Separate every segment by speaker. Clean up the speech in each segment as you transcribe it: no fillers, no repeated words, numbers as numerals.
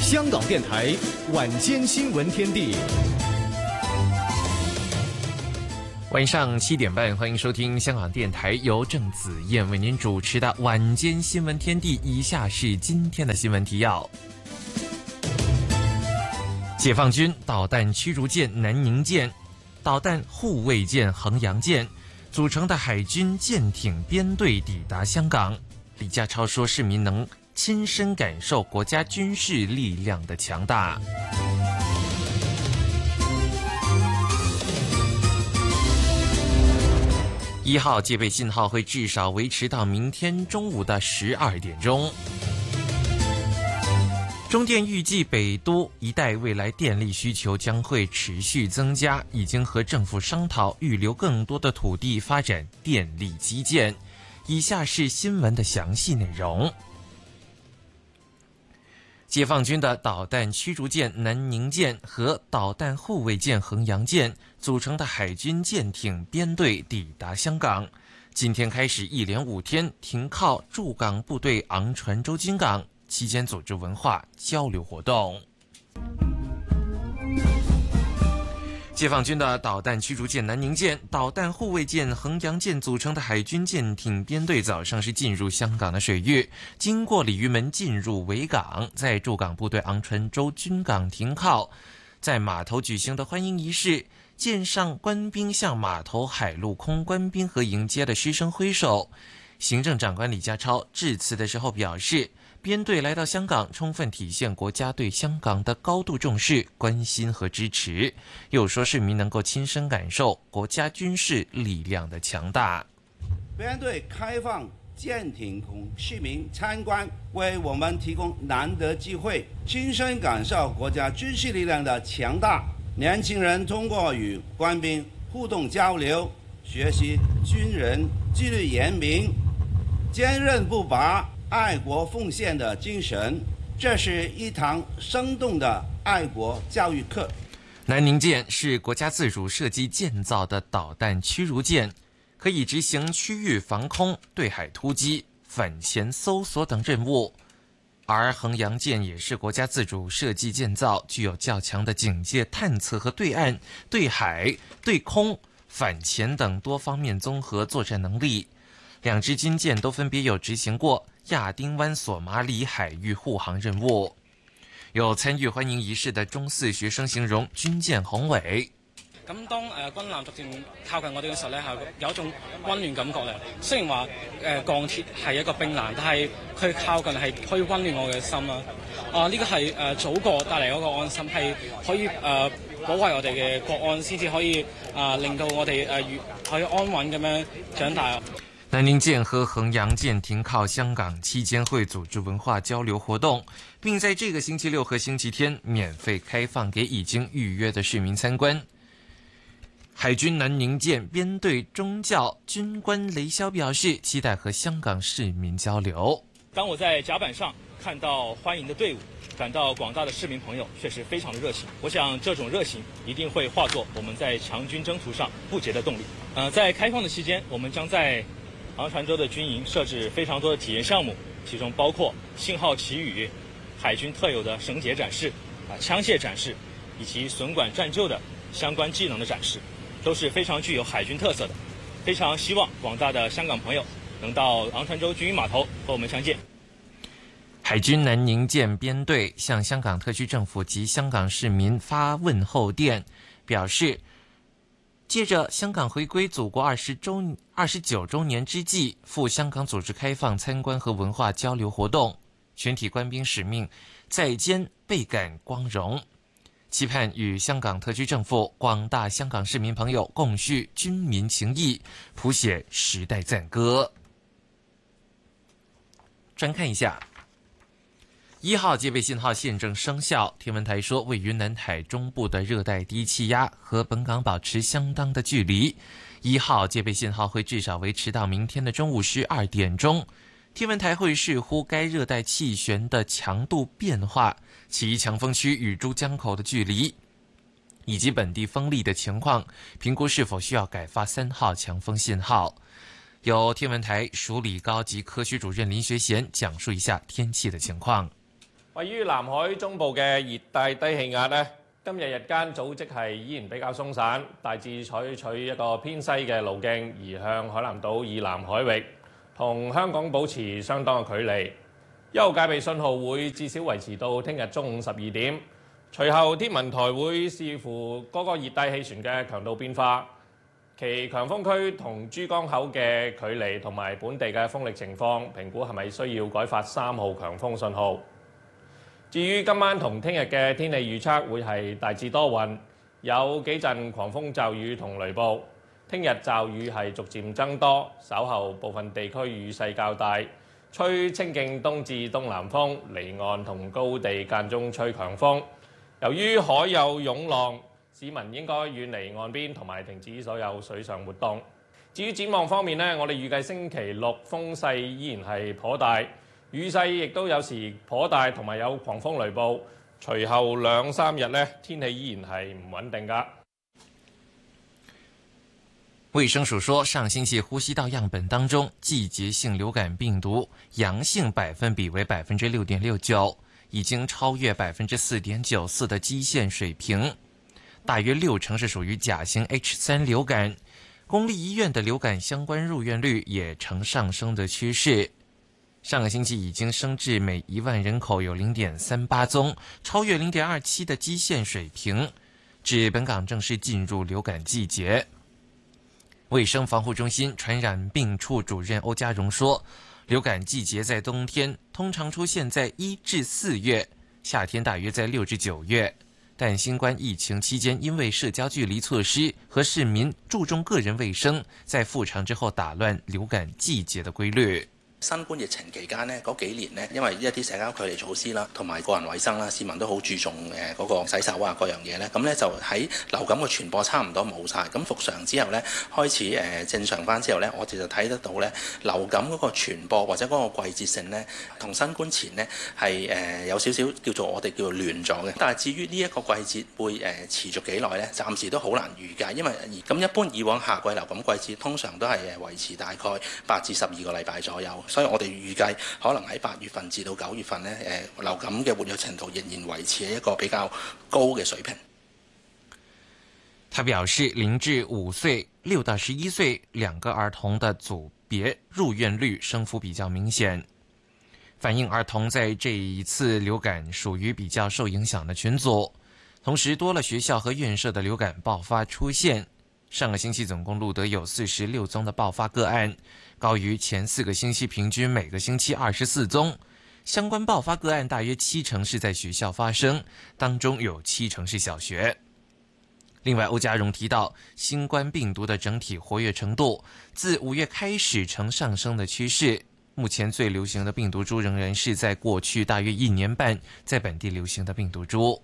Speaker 1: 香港电台晚间新闻天地，
Speaker 2: 晚上7点半，欢迎收听香港电台由郑子燕为您主持的晚间新闻天地。以下是今天的新闻提要：解放军导弹驱逐舰南宁舰、导弹护卫舰衡阳舰组成的海军舰艇编队抵达香港。李家超说，市民能亲身感受国家军事力量的强大。1号戒备信号会至少维持到明天中午的12点钟。中电预计北都一带未来电力需求将会持续增加，已经和政府商讨预留更多的土地发展电力基建。以下是新闻的详细内容。解放军的导弹驱逐舰南宁舰和导弹护卫舰衡阳舰组成的海军舰艇编队抵达香港，今天开始一连5天停靠驻港部队昂船洲军港，期间组织文化交流活动。解放军的导弹驱逐舰南宁舰、导弹护卫舰衡阳舰组成的海军舰艇编队早上是进入香港的水域，经过鲤鱼门进入维港，在驻港部队昂船洲军港停靠。在码头举行的欢迎仪式，舰上官兵向码头海陆空官兵和迎接的师生挥手。行政长官李家超致辞的时候表示，编队来到香港，充分体现国家对香港的高度重视、关心和支持。又说市民能够亲身感受国家军事力量的强大。
Speaker 3: 编队开放舰艇供市民参观，为我们提供难得机会，亲身感受国家军事力量的强大。年轻人通过与官兵互动交流，学习军人纪律严明、坚韧不拔、爱国奉献的精神，这是一堂生动的爱国教育课。
Speaker 2: 南宁舰是国家自主设计建造的导弹驱逐舰，可以执行区域防空、对海突击、反潜搜索等任务。而衡阳舰也是国家自主设计建造，具有较强的警戒、探测和对岸、对海、对空、反潜等多方面综合作战能力。2支军舰都分别有执行过亚丁湾索马里海域护航任務。有參與歡迎儀式的中四學生形容軍艦宏偉。
Speaker 4: 咁當軍艦逐漸靠近我哋嘅時候咧，係有一種溫暖感覺咧。雖然話鋼鐵係一個冰冷，但係佢靠近係可以溫暖我嘅心啦。呢個係祖國帶嚟嗰個安心，係可以保衛我哋嘅國安，先至可以令到我哋可以安穩咁樣長大。
Speaker 2: 南宁舰和衡阳舰停靠香港期间会组织文化交流活动，并在这个星期六和星期天免费开放给已经预约的市民参观。海军南宁舰编队中校军官雷霄表示，期待和香港市民交流。
Speaker 5: 当我在甲板上看到欢迎的队伍，感到广大的市民朋友确实非常的热情。我想这种热情一定会化作我们在强军征途上不竭的动力。在开放的期间，我们将在昂船洲的军营设置非常多的体验项目，其中包括信号旗语、海军特有的绳结展示、枪械展示，以及损管战救的相关技能的展示，都是非常具有海军特色的。非常希望广大的香港朋友能到昂船洲军营码头和我们相见。
Speaker 2: 海军南宁舰编队向香港特区政府及香港市民发问候电，表示借着香港回归祖国29周年之际，赴香港组织开放参观和文化交流活动，全体官兵使命在肩，倍感光荣。期盼与香港特区政府、广大香港市民朋友共叙军民情谊，谱写时代赞歌。专看一下1号戒备信号现正生效，天文台说，位于南海中部的热带低气压和本港保持相当的距离。1号戒备信号会至少维持到明天的中午12点钟。天文台会视乎该热带气旋的强度变化、其强风区与珠江口的距离，以及本地风力的情况，评估是否需要改发3号强风信号。由天文台署理高级科学主任林学贤讲述一下天气的情况。
Speaker 6: 位於南海中部嘅熱帶低氣壓呢，今日日間組織係依然比較鬆散，大致採取一個偏西嘅路徑移向海南島以南海域，同香港保持相當嘅距離。一號戒備信號會至少維持到聽日中午12點。隨後天文台會視乎嗰個熱帶氣旋嘅強度變化，其強風區同珠江口嘅距離同埋本地嘅風力情況，評估係咪需要改發3號強風信號。至於今晚同聽日嘅天氣預測，會係大致多雲，有幾陣狂風驟雨同雷暴。聽日驟雨係逐漸增多，稍後部分地區雨勢較大，吹清勁東至東南風，離岸同高地間中吹強風。由於海有湧浪，市民應該遠離岸邊同埋停止所有水上活動。至於展望方面呢，我哋預計星期六風勢依然係頗大，雨勢亦都有時頗大，同埋有狂風雷暴。隨後2、3日呢，天氣依然係唔穩定㗎。
Speaker 2: 衛生署說，上星期呼吸道樣本當中季節性流感病毒陽性百分比為 6.69%， 已經超越 4.94% 的基線水平，大約60%是屬於甲型 H3 流感。公立醫院的流感相關入院率也呈上升的趨勢，上個星期已經升至每1萬人口有 0.38宗，超越 0.27 的基線水平，指本港正式進入流感季節。衛生防護中心傳染病處主任歐家榮說，流感季節在冬天通常出現在1至4月，夏天大約在6至9月。但新冠疫情期間，因為社交距離措施和市民注重個人衛生，在復常之後打亂流感季節的規律。
Speaker 7: 新冠疫情期間呢，嗰幾年呢，因為一啲社交距離措施啦，同埋個人衞生啦，市民都好注重嗰個洗手啊，各樣嘢呢。咁呢就喺流感嘅傳播差唔多冇晒。咁復常之後呢，開始正常翻之後呢，我哋就睇得到呢，流感嗰個傳播或者嗰個季節性呢，同新冠前呢係有少少叫做我哋叫做亂咗嘅。但係至於呢一個季節會持續幾耐呢，暫時都好難預計，因為咁一般以往夏季流感季節通常都係維持大概8至12個禮拜左右。所以我哋預計可能喺8月份至到9月份呢，流感嘅活躍程度仍然維持喺一個比較高嘅水平。
Speaker 2: 他表示，0至5歲、6到11歲2個兒童的組別入院率升幅比較明顯，反映兒童在這一次流感屬於比較受影響的群組。同時，多了學校和院舍的流感爆發出現。上個星期總共錄得有46宗的爆發個案，高於前4個星期平均每個星期24宗。相關爆發個案大約70%是在學校發生，當中有70%是小學。另外，歐家榮提到，新冠病毒的整體活躍程度自5月開始呈上升的趨勢，目前最流行的病毒株仍然是在過去大約1年半在本地流行的病毒株。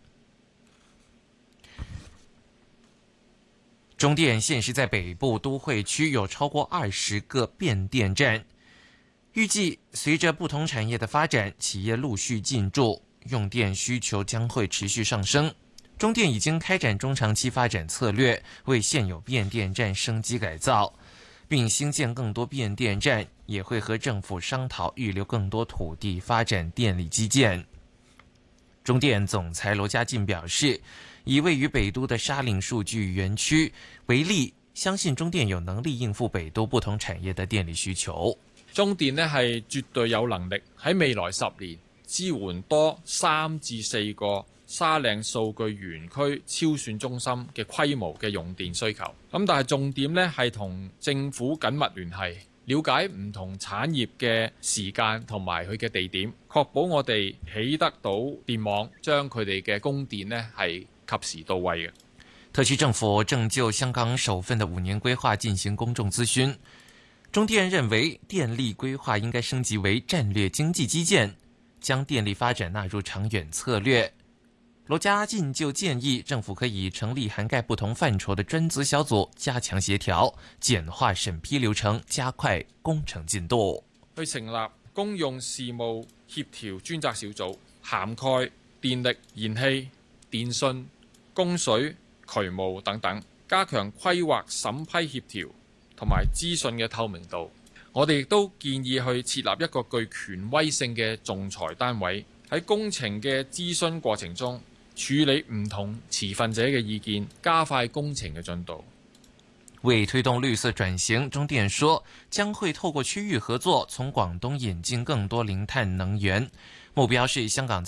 Speaker 2: 中電現時在北部都會區有超過20個變電站，預計隨着不同產業的發展，企業陸續進駐，用電需求將會持續上升。中電已經開展中長期發展策略，為現有變電站升級改造，並興建更多變電站，也會和政府商討預留更多土地發展電力基建。中電總裁羅家進表示，以位於北都的沙嶺數據園區為例，相信中電有能力應付北都不同產業的電力需求。
Speaker 8: 中電呢係絕對有能力喺未來10年支援多3至4個沙嶺數據園區超算中心嘅規模嘅用電需求。咁但係重點呢係同政府緊密聯繫，了解唔同產業嘅時間同埋佢嘅地點，確保我哋起得到電網，將佢哋嘅供電呢係及時到位嘅。
Speaker 2: 特區政府正就香港首份的5年規劃進行公眾諮詢。中電認為電力規劃應該升級為戰略經濟基建，將電力發展納入長遠策略。羅家進就建議政府可以成立涵蓋不同範疇的專責小組，加強協調，簡化審批流程，加快工程進度。
Speaker 8: 去成立公用事務協調專責小組，涵蓋電力、燃氣、電信、供水、渠務等等，加強規劃審批協調同埋資訊嘅透明度。我哋亦都建議去設立一個具權威性嘅仲裁單位， 喺工程嘅諮詢過程中處理唔同持份者嘅意見，加快工程嘅進度。
Speaker 2: 為推動綠色轉型，中電說將會透過區域合作，從廣東引進更多零碳能源，目標是香港在